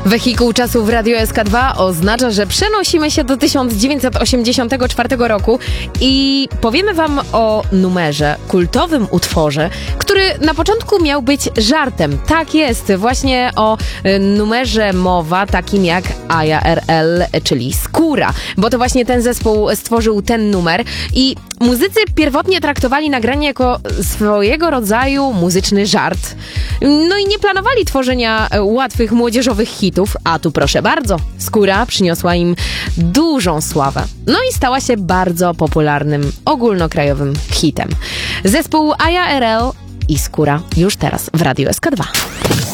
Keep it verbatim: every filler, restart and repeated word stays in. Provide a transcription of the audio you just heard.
Wehikuł czasu w Radio S K dwa oznacza, że przenosimy się do tysiąc dziewięćset osiemdziesiątego czwartego roku i powiemy wam o numerze, kultowym utworze, który na początku miał być żartem. Tak jest, właśnie o numerze mowa, takim jak Aja R L, czyli Skóra, bo to właśnie ten zespół stworzył ten numer i muzycy pierwotnie traktowali nagranie jako swojego rodzaju muzyczny żart. No i nie planowali tworzenia łatwych młodzieżowych hitów, a tu proszę bardzo, Skóra przyniosła im dużą sławę. No i stała się bardzo popularnym, ogólnokrajowym hitem. Zespół Aja R L i Skóra już teraz w Radio S K dwa.